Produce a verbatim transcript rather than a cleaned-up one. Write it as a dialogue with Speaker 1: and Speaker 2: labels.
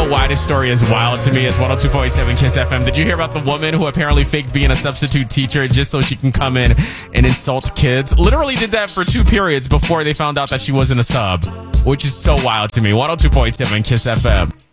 Speaker 1: know why this story is wild to me. It's one oh two point seven Kiss F M. Did you hear about the woman who apparently faked being a substitute teacher just so she can come in and insult kids? Literally did that for two periods before they found out that she wasn't a sub, which is so wild to me. one oh two point seven Kiss F M.